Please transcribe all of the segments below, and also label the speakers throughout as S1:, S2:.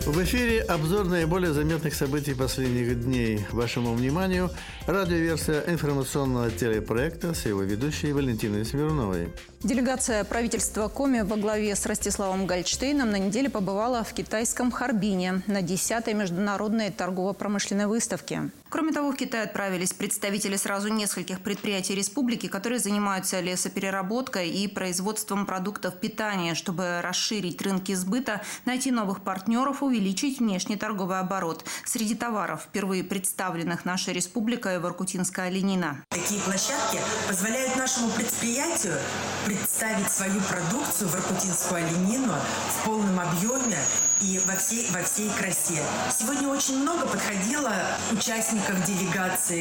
S1: В эфире обзор наиболее заметных событий последних дней. Вашему вниманию радиоверсия информационного телепроекта с его ведущей Валентиной Смирновой.
S2: Делегация правительства Коми во главе с Ростиславом Гольдштейном на неделе побывала в китайском Харбине на 10-й международной торгово-промышленной выставке. Кроме того, в Китай отправились представители сразу нескольких предприятий республики, которые занимаются лесопереработкой и производством продуктов питания, чтобы расширить рынки сбыта, найти новых партнеров, увеличить внешний торговый оборот. Среди товаров, впервые представленных нашей республикой, воркутинская оленина.
S3: Такие площадки позволяют нашему предприятию представить свою продукцию, воркутинскую оленину, в полном объеме и во всей красе. Сегодня очень много подходило участников делегации,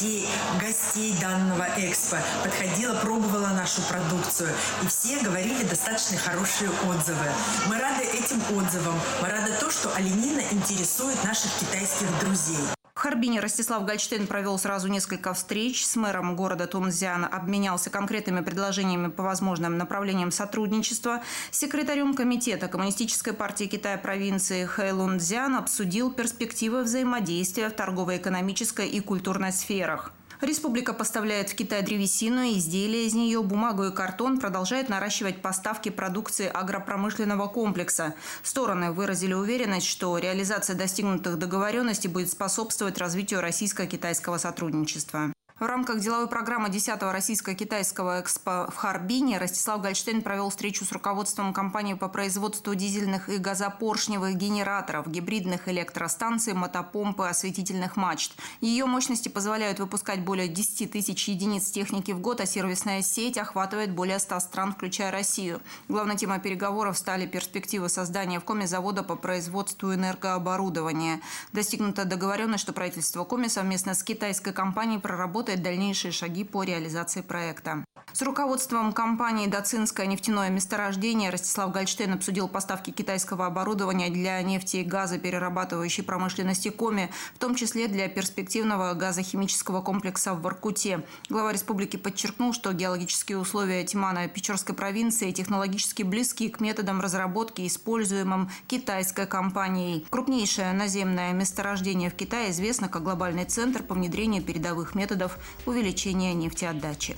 S3: гостей данного экспо. Подходила, пробовала нашу продукцию. И все говорили достаточно хорошие отзывы. Мы рады этим отзывам. Мы рады то, что оленина интересует наших китайских друзей.
S2: В Харбине Ростислав Гольдштейн провел сразу несколько встреч с мэром города Тунцзян, обменялся конкретными предложениями по возможным направлениям сотрудничества. С секретарем комитета Коммунистической партии Китая провинции Хэйлунцзян обсудил перспективы взаимодействия в торгово-экономической и культурной сферах. Республика поставляет в Китай древесину, изделия из нее, бумагу и картон, продолжает наращивать поставки продукции агропромышленного комплекса. Стороны выразили уверенность, что реализация достигнутых договоренностей будет способствовать развитию российско-китайского сотрудничества. В рамках деловой программы 10-го российско-китайского экспо в Харбине Ростислав Гольдштейн провел встречу с руководством компании по производству дизельных и газопоршневых генераторов, гибридных электростанций, мотопомп и осветительных мачт. Ее мощности позволяют выпускать более 10 тысяч единиц техники в год, а сервисная сеть охватывает более 100 стран, включая Россию. Главной темой переговоров стали перспективы создания в Коми завода по производству энергооборудования. Достигнута договоренность, что правительство Коми совместно с китайской компанией проработает дальнейшие шаги по реализации проекта. С руководством компании «Дацинское нефтяное месторождение» Ростислав Гольдштейн обсудил поставки китайского оборудования для нефти и газоперерабатывающей промышленности Коми, в том числе для перспективного газохимического комплекса в Воркуте. Глава республики подчеркнул, что геологические условия Тимано-Печорской провинции технологически близки к методам разработки, используемым китайской компанией. Крупнейшее наземное месторождение в Китае известно как глобальный центр по внедрению передовых методов увеличения нефтеотдачи.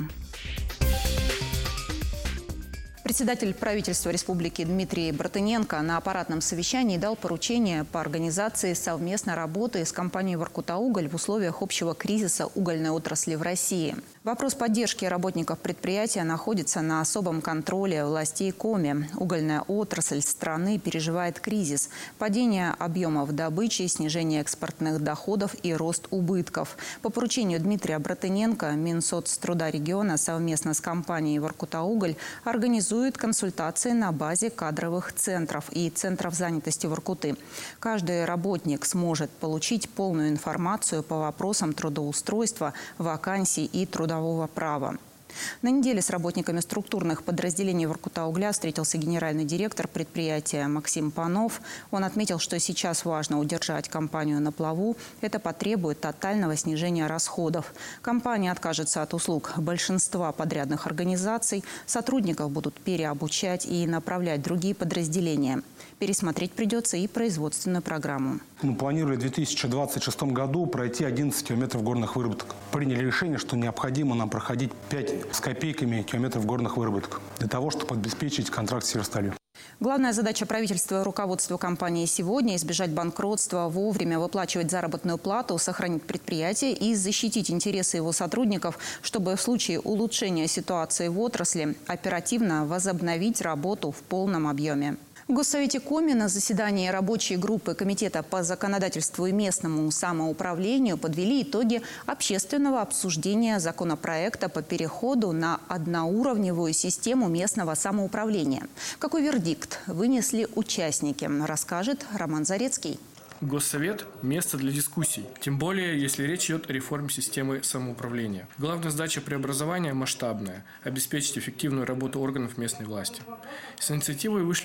S2: Председатель правительства республики Дмитрий Братыненко на аппаратном совещании дал поручение по организации совместной работы с компанией «Воркутауголь» в условиях общего кризиса угольной отрасли в России. Вопрос поддержки работников предприятия находится на особом контроле властей Коми. Угольная отрасль страны переживает кризис, падение объемов добычи, снижение экспортных доходов и рост убытков. По поручению Дмитрия Братыненко Минсоцтруда региона совместно с компанией «Воркутауголь» организует консультации на базе кадровых центров и центров занятости Воркуты. Каждый работник сможет получить полную информацию по вопросам трудоустройства, вакансий и трудового права. На неделе с работниками структурных подразделений Воркутаугля встретился генеральный директор предприятия Максим Панов. Он отметил, что сейчас важно удержать компанию на плаву. Это потребует тотального снижения расходов. Компания откажется от услуг большинства подрядных организаций. Сотрудников будут переобучать и направлять в другие подразделения. Пересмотреть придется и производственную программу.
S4: Мы планировали в 2026 году пройти 11 километров горных выработок. Приняли решение, что необходимо нам проходить 5 с копейками километров горных выработок для того, чтобы обеспечить контракт с Северсталью.
S2: Главная задача правительства и руководства компании сегодня – избежать банкротства, вовремя выплачивать заработную плату, сохранить предприятие и защитить интересы его сотрудников, чтобы в случае улучшения ситуации в отрасли оперативно возобновить работу в полном объеме. В Госсовете Коми на заседании рабочей группы Комитета по законодательству и местному самоуправлению подвели итоги общественного обсуждения законопроекта по переходу на одноуровневую систему местного самоуправления. Какой вердикт вынесли участники, расскажет Роман Зарецкий.
S5: Госсовет – место для дискуссий, тем более, если речь идет о реформе системы самоуправления. Главная задача преобразования масштабная – обеспечить эффективную работу органов местной власти. С инициативой вышли